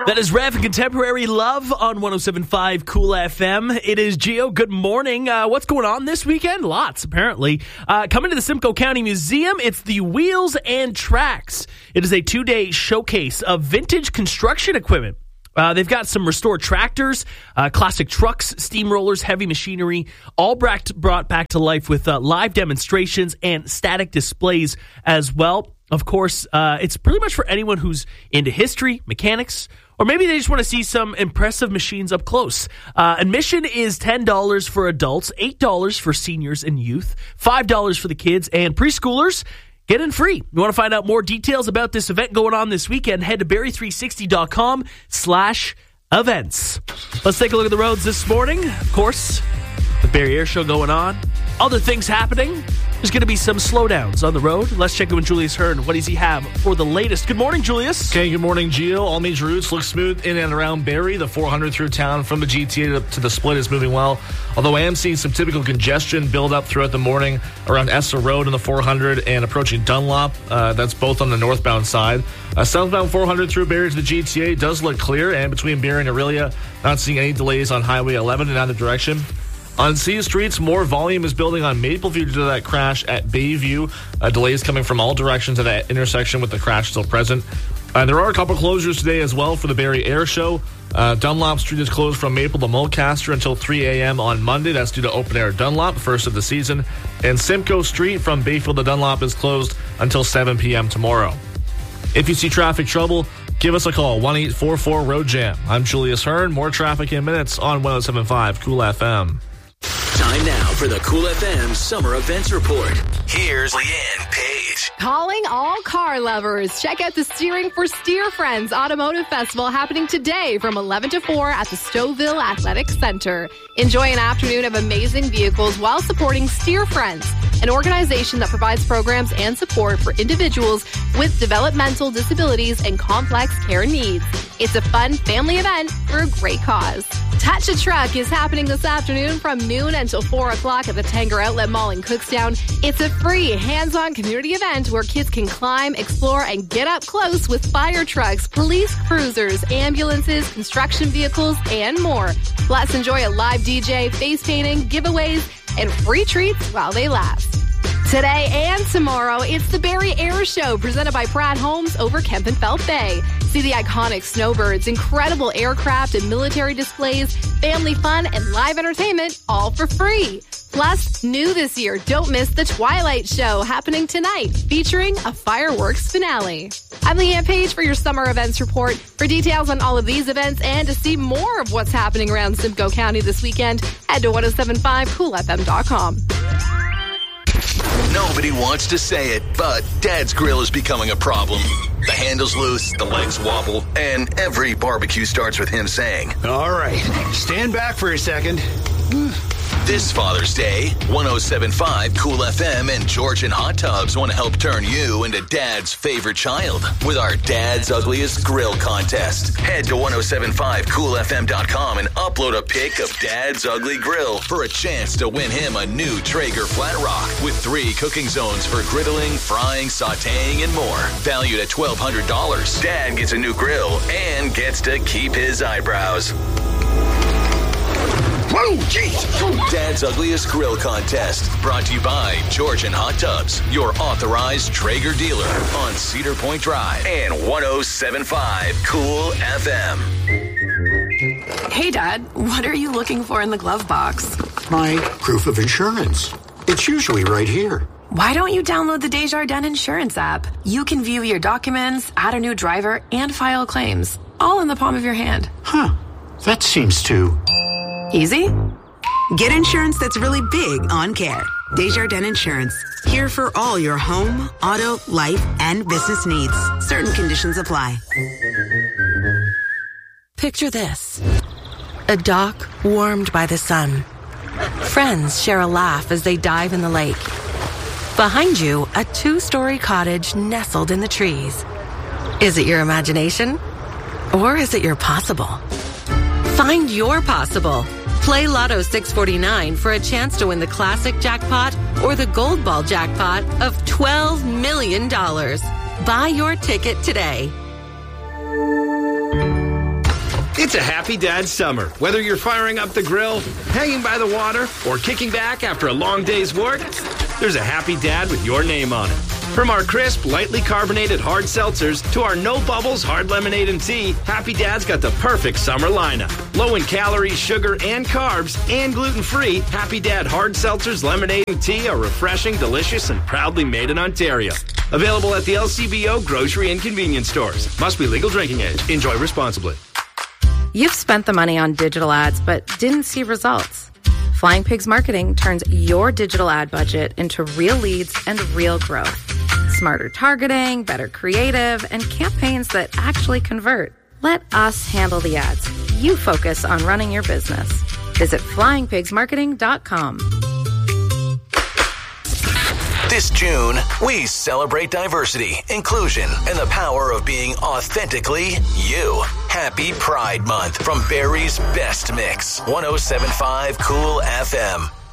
That is Rev and Contemporary Love on 107.5 Cool FM. It is Gio. Good morning. What's going on this weekend? Lots, apparently. Coming to the Simcoe County Museum, it's the Wheels and Tracks. It is a 2-day showcase of vintage construction equipment. They've got some restored tractors, classic trucks, steamrollers, heavy machinery, all brought back to life with live demonstrations and static displays as well. Of course, it's pretty much for anyone who's into history, mechanics, or maybe they just want to see some impressive machines up close. Admission is $10 for adults, $8 for seniors and youth, $5 for the kids, and preschoolers get in free. You want to find out more details about this event going on this weekend, head to barrie360.com/events. Let's take a look at the roads this morning. Of course, the Barrie Air Show going on. Other things happening. There's going to be some slowdowns on the road. Let's check in with Julius Hearn. What does he have for the latest? Good morning, Julius. Okay, good morning, Gio. All major routes look smooth in and around Barrie. The 400 through town from the GTA to the split is moving well. Although I am seeing some typical congestion build up throughout the morning around Essa Road on the 400 and approaching Dunlop. That's both on the northbound side. Southbound 400 through Barrie to the GTA does look clear, and between Barrie and Orillia, not seeing any delays on Highway 11 in either direction. On C streets, more volume is building on Mapleview due to that crash at Bayview. Delays coming from all directions at that intersection with the crash still present. There are a couple closures today as well for the Barrie Air Show. Dunlop Street is closed from Maple to Mulcaster until 3 a.m. on Monday. That's due to Open Air Dunlop, first of the season. And Simcoe Street from Bayfield to Dunlop is closed until 7 p.m. tomorrow. If you see traffic trouble, give us a call, 1-844-ROAD-JAM. I'm Julius Hearn. More traffic in minutes on 107.5 Cool FM. Time now for the Cool FM Summer Events Report. Here's Leanne Page. Calling all car lovers. Check out the Steering for Steer Friends Automotive Festival happening today from 11 to 4 at the Stouffville Athletic Center. Enjoy an afternoon of amazing vehicles while supporting Steer Friends, an organization that provides programs and support for individuals with developmental disabilities and complex care needs. It's a fun family event for a great cause. Touch a Truck is happening this afternoon from noon until 4 o'clock at the Tanger Outlet Mall in Cookstown. It's a free, hands-on community event where kids can climb, explore, and get up close with fire trucks, police cruisers, ambulances, construction vehicles, and more. Plus, enjoy a live DJ, face painting, giveaways, and free treats while they last. Today and tomorrow, it's the Barrie Air Show presented by Pratt Homes over Kempenfelt Bay. See the iconic snowbirds, incredible aircraft and military displays, family fun, and live entertainment, all for free. Plus, new this year, don't miss the Twilight Show happening tonight, featuring a fireworks finale. I'm Leanne Page for your Summer Events Report. For details on all of these events and to see more of what's happening around Simcoe County this weekend, head to 1075coolfm.com. Nobody wants to say it, but Dad's grill is becoming a problem. The handle's loose, the legs wobble, and every barbecue starts with him saying, "All right, stand back for a second." This Father's Day, 107.5 Cool FM and Georgian Hot Tubs want to help turn you into Dad's favorite child with our Dad's Ugliest Grill contest. Head to 1075coolfm.com and upload a pic of Dad's Ugly Grill for a chance to win him a new Traeger Flat Rock with 3 cooking zones for griddling, frying, sautéing, and more. Valued at $1,200. Dad gets a new grill and gets to keep his eyebrows. Whoa, jeez. Dad's Ugliest Grill Contest, brought to you by Georgian Hot Tubs, your authorized Traeger dealer on Cedar Point Drive and 107.5 Cool FM. Hey, Dad, what are you looking for in the glove box? My proof of insurance. It's usually right here. Why don't you download the Desjardins Insurance app? You can view your documents, add a new driver, and file claims, all in the palm of your hand. Huh. That seems to... Easy? Get insurance that's really big on care. Desjardins Insurance. Here for all your home, auto, life, and business needs. Certain conditions apply. Picture this. A dock warmed by the sun. Friends share a laugh as they dive in the lake. Behind you, a 2-story cottage nestled in the trees. Is it your imagination? Or is it your possible? Find your possible. Play Lotto 649 for a chance to win the classic jackpot or the gold ball jackpot of $12 million. Buy your ticket today. It's a happy dad summer. Whether you're firing up the grill, hanging by the water, or kicking back after a long day's work, there's a happy dad with your name on it. From our crisp, lightly carbonated hard seltzers to our no bubbles hard lemonade and tea, Happy Dad's got the perfect summer lineup. Low in calories, sugar, and carbs, and gluten-free, Happy Dad hard seltzers, lemonade, and tea are refreshing, delicious, and proudly made in Ontario. Available at the LCBO grocery and convenience stores. Must be legal drinking age. Enjoy responsibly. You've spent the money on digital ads but didn't see results. Flying Pigs Marketing turns your digital ad budget into real leads and real growth. Smarter targeting, better creative, and campaigns that actually convert. Let us handle the ads. You focus on running your business. Visit flyingpigsmarketing.com. This June, we celebrate diversity, inclusion, and the power of being authentically you. Happy Pride Month from Barrie's Best Mix, 107.5 Cool FM.